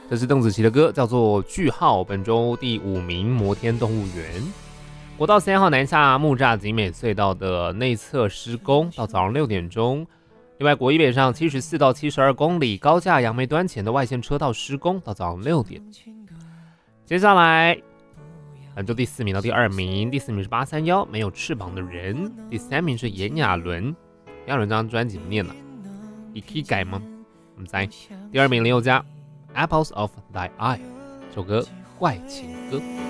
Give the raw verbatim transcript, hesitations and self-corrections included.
这是邓紫棋的歌，叫做《句号》，本周第五名，摩天动物园。国道三号南下木栅景美隧道的内侧施工，到早上六点钟。另外，国一北上七十四到七十二公里高架杨梅端前的外线车道施工，到早上六点。接下来，本周第四名到第二名，第四名是八三一没有翅膀的人，第三名是炎亚纶。炎亚纶这张专辑怎么念呢、啊？你可以改吗？我们猜。第二名林宥嘉 ，Apples of Thy Eye 这首歌怪情歌。